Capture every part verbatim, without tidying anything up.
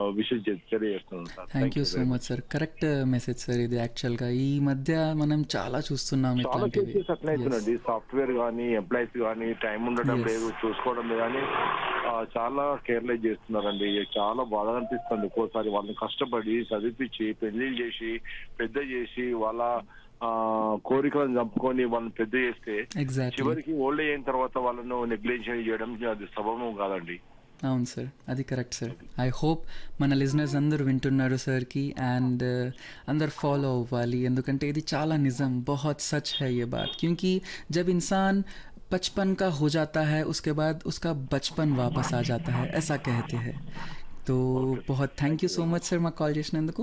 Wishes తెలియజేస్తున్నాను sir. Thank thank you you so very much much. Sir. Correct message sir ఇది. యాక్చువల్గా ఈ మధ్య మనం చాలా చూస్తున్నాం చాలా ఇట్లాంటివి. కేసెస్ అట్లా ఎస్ అవుతుందండి. సాఫ్ట్వేర్ కానీ ఎంప్లాయీస్ కానీ టైం ఉండడం ఎస్ లేదు, చూసుకోవడం లేదు కానీ ఆ, చాలా కేర్లెస్ చేస్తున్నారండి. చాలా బాధ అనిపిస్తుంది ఒక్కోసారి. వాళ్ళని కష్టపడి చదివించి పెళ్లి చేసి పెద్ద చేసి వాళ్ళ ఆ కోరికలను చంపుకొని వాళ్ళని పెద్ద చేస్తే ఎగ్జాక్ట్లీ. చివరికి ఓల్డ్ అయిన తర్వాత వాళ్ళను నెగ్లెక్షన్ చేయడం అది సబబం కాదండి. అవును సార్, అది కరెక్ట్ సార్. ఐ హోప్ మన లిజనర్స్ అందరూ వింటున్నారు సార్కి అండ్ అందరు ఫాలో అవ్వాలి, ఎందుకంటే ఇది చాలా నిజం. बहुत सच है ये बात, क्योंकि जब इंसान बचपन का हो जाता है उसके बाद उसका बचपन वापस आ जाता है, ऐसा कहते हैं. तो ఓకే, बहुत thank thank you you so very much much. Sir मैं कॉल చేసినందుకు.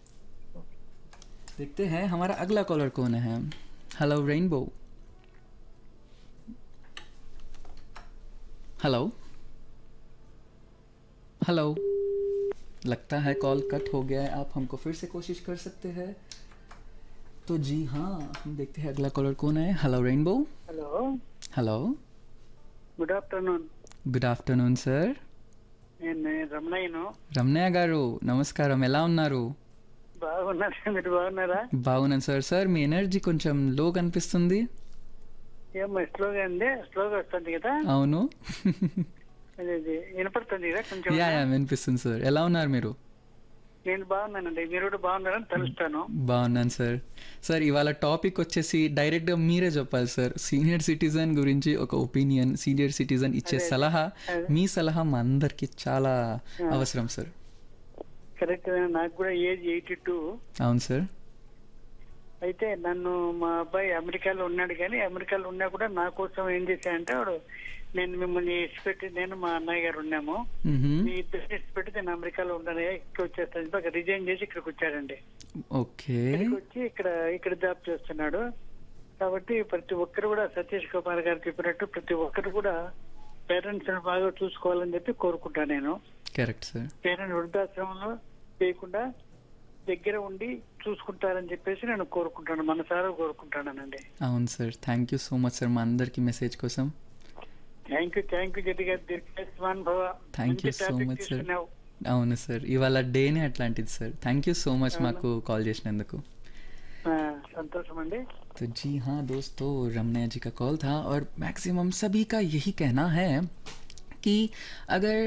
देखते हैं हमारा अगला कॉलर कौन है. Hello rainbow. Hello hello. लगता है कॉल कट हो गया है. आप हमको फिर से कोशिश कर सकते हैं. तो जी हाँ, हम देखते हैं अगला कॉलर कौन है. Hello rainbow. Hello, hello. Good afternoon. Good afternoon sir. నేను నేను రమణయ్యను. రమణయ్య గారు నమస్కారం, ఎలా ఉన్నారు? బాగున్నారా? మీరు బాగున్నారా? బాగున్నాను సార్. సార్ మీ ఎనర్జీ కొంచెం లో కనిపిస్తుంది. ఏమో స్లోగా ఉంది, స్లోగా వస్తుంది కదా. అవును. అది అది వినపడుతుంది కదా కొంచెం. యా యా వినిపిస్తుంది సార్. ఎలా ఉన్నారు మీరు? నేను బాగున్నానండి, మీరు కూడా బాగున్నారని తెలుస్తాను. బాగున్నాను సార్. సార్ ఇవాళ టాపిక్ వచ్చేసి డైరెక్ట్గా మీరే చెప్పాలి సార్. సీనియర్ సిటిజన్ గురించి ఒక ఒపీనియన్, సీనియర్ సిటిజన్ ఇచ్చే అదే, సలహా, అదే. మీ సలహా మా అందరికి చాలా ఆ. అవసరం సార్. కరెక్ట్. నాకు కూడా ఏజ్ ఎయిటీ టూ. అవును సార్. అయితే నన్ను మా అబ్బాయి అమెరికాలో ఉన్నాడు, కానీ అమెరికాలో ఉన్నా కూడా నా కోసం ఏం చేశాడంటే వాడు, నేను మిమ్మల్ని ఇచ్చిపెట్టి నేను మా అన్నయ్య గారు ఉన్నాము, మ్హూ. మీ ఇద్దరు ఇచ్చిపెట్టి నేను అమెరికాలో ఉంటాను, ఇక్కడ వచ్చేస్తాను, రిజైన్ చేసి ఇక్కడికి వచ్చాడండి. ఓకే. ఇక్కడికి వచ్చి ఇక్కడ ఇక్కడ జాబ్ చేస్తున్నాడు. కాబట్టి ప్రతి ఒక్కరు కూడా సతీష్ కుమార్ గారు చెప్పినట్టు ప్రతి ఒక్కరు కూడా పేరెంట్స్ బాగా చూసుకోవాలని చెప్పి కోరుకుంటాను నేను. Correct sir. పేరెంట్స్ వృద్ధాశ్రమంలో చేయకుండా దగ్గర ఉండి చూసుకుంటారని చెప్పేసి నేను కోరుకుంటాను, మనసారా కోరుకుంటానండి. అవును sir. Thank you so much sir మా అందరికి మెసేజ్ కోసం. థ్యాంక్ యూ థ్యాంక్ యూ జడ్డి గారు. దీర్ఘాయుష్మాన్ భవ. థ్యాంక్ యూ మంచి సో టాపిక్ మచ్ సార్. తీసుకున్నావు. అవును సార్, ఇవాళ డేనే అట్లాంటిది sir. Thank you so much అవును. మాకు కాల్ చేసినందుకు. ఆ, సంతోషం అండి. तो जी हाँ दोस्तों, रमणैया जी का कॉल था और मैक्सिमम सभी का यही कहना है कि अगर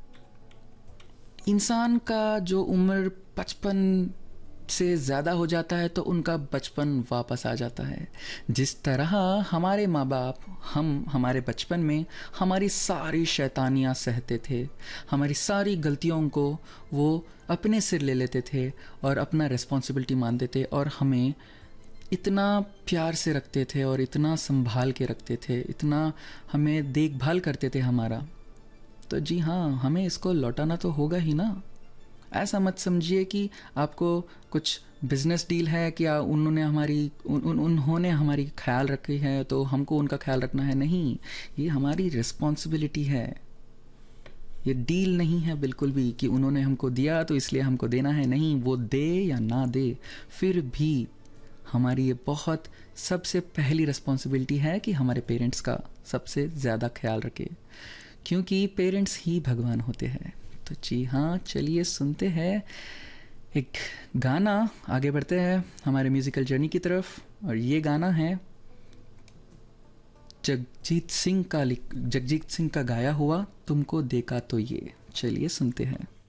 इंसान का जो उम्र पचपन से ज़्यादा हो जाता है तो उनका बचपन वापस आ जाता है. जिस तरह हमारे माँ बाप हम हमारे बचपन में हमारी सारी शैतानियाँ सहते थे, हमारी सारी गलतियों को वो अपने सिर ले लेते थे और अपना रिस्पॉन्सिबिलिटी मानते थे और हमें इतना प्यार से रखते थे और इतना संभाल के रखते थे, इतना हमें देखभाल करते थे हमारा. तो जी हाँ, हमें इसको लौटाना तो होगा ही ना. ऐसा मत समझिए कि आपको कुछ बिजनेस डील है कि आ, उन्होंने हमारी उन, उन, उन्होंने हमारी ख्याल रखी है तो हमको उनका ख्याल रखना है. नहीं, ये हमारी रिस्पॉन्सिबिलिटी है. ये डील नहीं है बिल्कुल भी कि उन्होंने हमको दिया तो इसलिए हमको देना है. नहीं, वो दे या ना दे, फिर भी हमारी ये बहुत सबसे पहली रिस्पॉन्सिबिलिटी है कि हमारे पेरेंट्स का सबसे ज़्यादा ख्याल रखें, क्योंकि पेरेंट्स ही भगवान होते हैं. तो जी हाँ, चलिए सुनते हैं एक गाना, आगे बढ़ते हैं हमारे म्यूज़िकल जर्नी की तरफ. और ये गाना है जगजीत सिंह का लिख जगजीत सिंह का गाया हुआ तुमको देखा तो ये. चलिए सुनते हैं.